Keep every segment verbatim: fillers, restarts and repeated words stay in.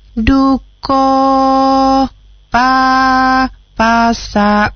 duko pa pasa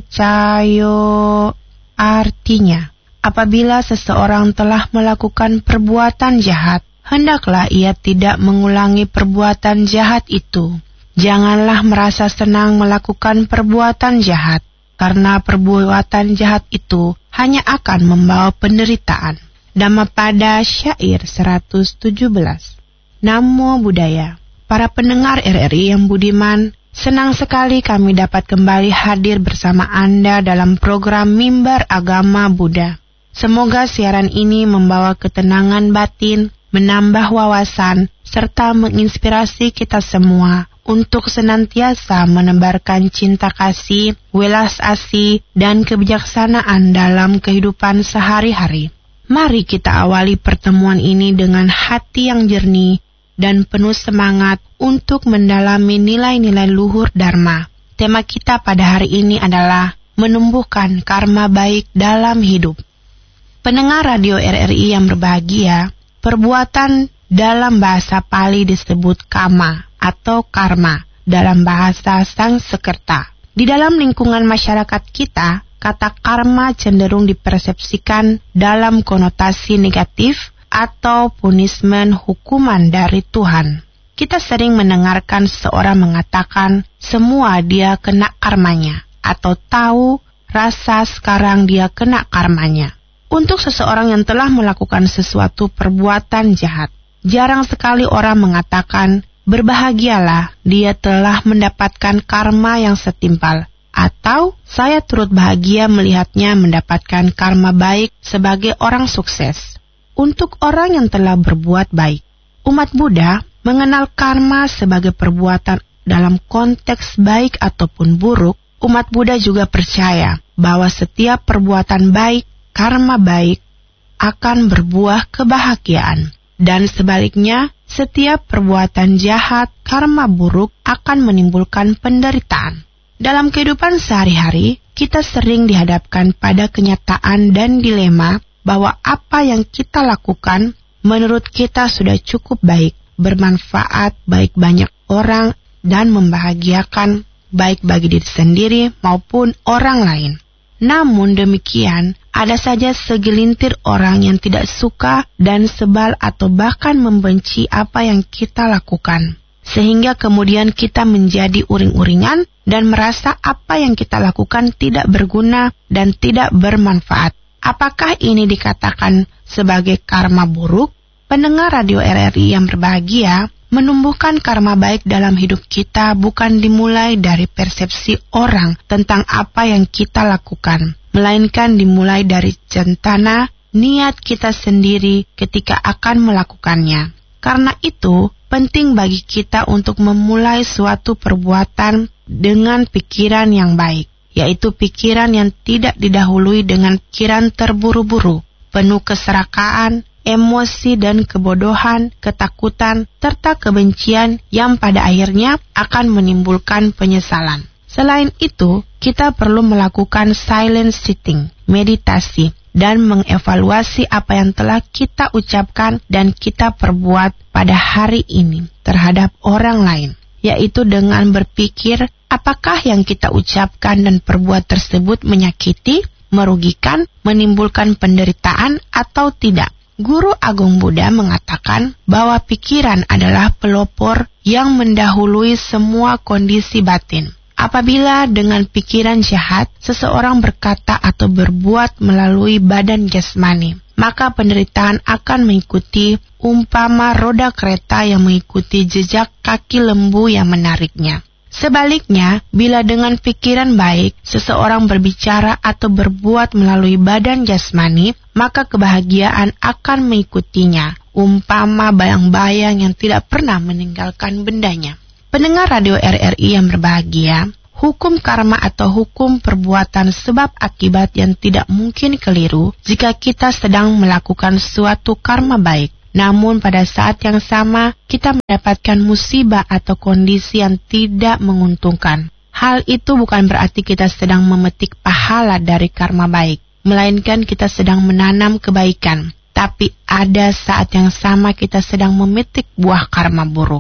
ucayo. Artinya, apabila seseorang telah melakukan perbuatan jahat, hendaklah ia tidak mengulangi perbuatan jahat itu. Janganlah merasa senang melakukan perbuatan jahat, karena perbuatan jahat itu hanya akan membawa penderitaan. Dhammapada syair seratus tujuh belas. Namo Buddhaya. Para pendengar R R I yang budiman, senang sekali kami dapat kembali hadir bersama Anda dalam program Mimbar Agama Buddha. Semoga siaran ini membawa ketenangan batin, menambah wawasan, serta menginspirasi kita semua untuk senantiasa menebarkan cinta kasih, welas asih, dan kebijaksanaan dalam kehidupan sehari-hari. Mari kita awali pertemuan ini dengan hati yang jernih dan penuh semangat untuk mendalami nilai-nilai luhur Dharma. Tema kita pada hari ini adalah menumbuhkan karma baik dalam hidup. Pendengar radio R R I yang berbahagia, perbuatan dalam bahasa Pali disebut kama atau karma dalam bahasa Sanskerta. Di dalam lingkungan masyarakat kita, kata karma cenderung dipersepsikan dalam konotasi negatif atau punishment, hukuman dari Tuhan. Kita sering mendengarkan seseorang mengatakan semua dia kena karmanya, atau tahu rasa sekarang dia kena karmanya. Untuk seseorang yang telah melakukan sesuatu perbuatan jahat, jarang sekali orang mengatakan berbahagialah dia telah mendapatkan karma yang setimpal, atau saya turut bahagia melihatnya mendapatkan karma baik sebagai orang sukses. Untuk orang yang telah berbuat baik, umat Buddha mengenal karma sebagai perbuatan dalam konteks baik ataupun buruk. Umat Buddha juga percaya bahwa setiap perbuatan baik, karma baik, akan berbuah kebahagiaan. Dan sebaliknya, setiap perbuatan jahat, karma buruk akan menimbulkan penderitaan. Dalam kehidupan sehari-hari, kita sering dihadapkan pada kenyataan dan dilema bahwa apa yang kita lakukan menurut kita sudah cukup baik, bermanfaat baik banyak orang, dan membahagiakan baik bagi diri sendiri maupun orang lain. Namun demikian, ada saja segelintir orang yang tidak suka dan sebal atau bahkan membenci apa yang kita lakukan. Sehingga kemudian kita menjadi uring-uringan dan merasa apa yang kita lakukan tidak berguna dan tidak bermanfaat. Apakah ini dikatakan sebagai karma buruk? Pendengar radio R R I yang berbahagia, menumbuhkan karma baik dalam hidup kita bukan dimulai dari persepsi orang tentang apa yang kita lakukan, melainkan dimulai dari centana niat kita sendiri ketika akan melakukannya. Karena itu, penting bagi kita untuk memulai suatu perbuatan dengan pikiran yang baik, yaitu pikiran yang tidak didahului dengan pikiran terburu-buru, penuh keserakaan, emosi dan kebodohan, ketakutan, serta kebencian yang pada akhirnya akan menimbulkan penyesalan. Selain itu, kita perlu melakukan silent sitting, meditasi, dan mengevaluasi apa yang telah kita ucapkan dan kita perbuat pada hari ini terhadap orang lain, yaitu dengan berpikir apakah yang kita ucapkan dan perbuat tersebut menyakiti, merugikan, menimbulkan penderitaan atau tidak. Guru Agung Buddha mengatakan bahwa pikiran adalah pelopor yang mendahului semua kondisi batin. Apabila dengan pikiran jahat, seseorang berkata atau berbuat melalui badan jasmani, maka penderitaan akan mengikuti umpama roda kereta yang mengikuti jejak kaki lembu yang menariknya. Sebaliknya, bila dengan pikiran baik, seseorang berbicara atau berbuat melalui badan jasmani, maka kebahagiaan akan mengikutinya, umpama bayang-bayang yang tidak pernah meninggalkan bendanya. Pendengar radio R R I yang berbahagia, hukum karma atau hukum perbuatan sebab akibat yang tidak mungkin keliru jika kita sedang melakukan suatu karma baik. Namun pada saat yang sama, kita mendapatkan musibah atau kondisi yang tidak menguntungkan. Hal itu bukan berarti kita sedang memetik pahala dari karma baik, melainkan kita sedang menanam kebaikan. Tapi ada saat yang sama kita sedang memetik buah karma buruk.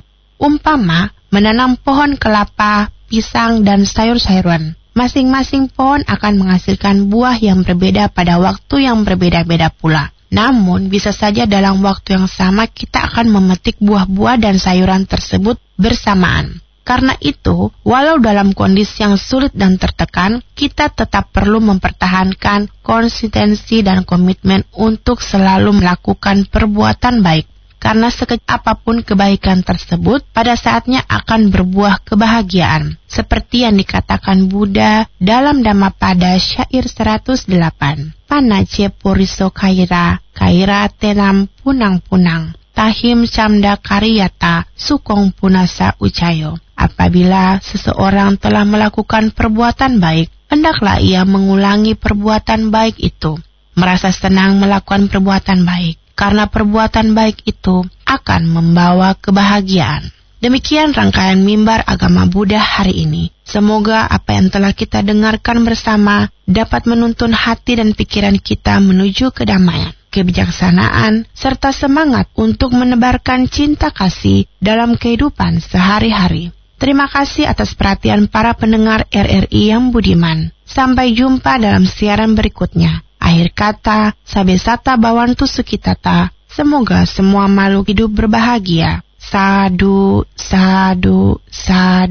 Umpama menanam pohon kelapa, pisang, dan sayur-sayuran. Masing-masing pohon akan menghasilkan buah yang berbeda pada waktu yang berbeda-beda pula. Namun, bisa saja dalam waktu yang sama kita akan memetik buah-buah dan sayuran tersebut bersamaan. Karena itu, walau dalam kondisi yang sulit dan tertekan, kita tetap perlu mempertahankan konsistensi dan komitmen untuk selalu melakukan perbuatan baik. Karena sekecil apapun kebaikan tersebut, pada saatnya akan berbuah kebahagiaan. Seperti yang dikatakan Buddha dalam Dhammapada syair seratus delapan. Panace puriso kaira, kaira tenam punang-punang. Tahim camda kariyata, sukong punasa ucayo. Apabila seseorang telah melakukan perbuatan baik, hendaklah ia mengulangi perbuatan baik itu. Merasa senang melakukan perbuatan baik, karena perbuatan baik itu akan membawa kebahagiaan. Demikian rangkaian mimbar agama Buddha hari ini. Semoga apa yang telah kita dengarkan bersama dapat menuntun hati dan pikiran kita menuju kedamaian, kebijaksanaan, serta semangat untuk menebarkan cinta kasih dalam kehidupan sehari-hari. Terima kasih atas perhatian para pendengar R R I yang budiman. Sampai jumpa dalam siaran berikutnya. Akhir kata, sabesata bawantu sukitata. Semoga semua makhluk hidup berbahagia. Sadu, sadu, sadu.